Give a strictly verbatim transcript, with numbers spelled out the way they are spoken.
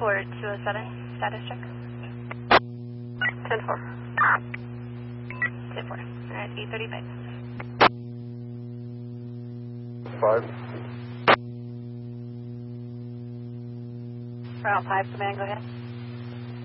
four two oh seven, status check. ten four. ten four. Alright, eight thirty-five. Five. Route five, command, go ahead.